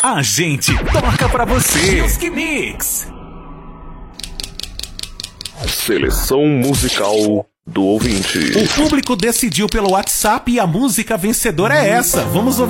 A gente toca pra você. Music Mix. Seleção musical do ouvinte. O público decidiu pelo WhatsApp e a música vencedora é essa. Vamos ouvir.